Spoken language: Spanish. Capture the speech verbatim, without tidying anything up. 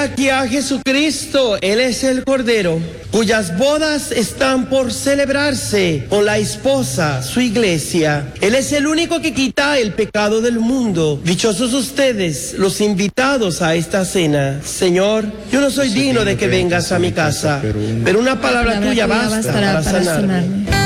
aquí a Jesucristo, Él es el Cordero, cuyas bodas están por celebrarse con la esposa, su iglesia. Él es el único que quita el pecado del mundo. Dichosos ustedes, los invitados a esta cena. Señor, yo no soy digno de que vengas a mi casa, pero una palabra tuya basta para sanarme.